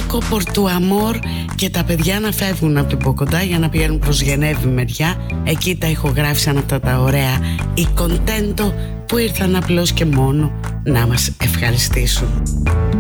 Loco por tu amor, και τα παιδιά να φεύγουν από την Μποκοντά για να πηγαίνουν προς Γενέβη μεριά. Εκεί τα ηχογράφησαν αυτά τα ωραία οι Κοντέντο, που ήρθαν απλώς και μόνο να μας ευχαριστήσουν.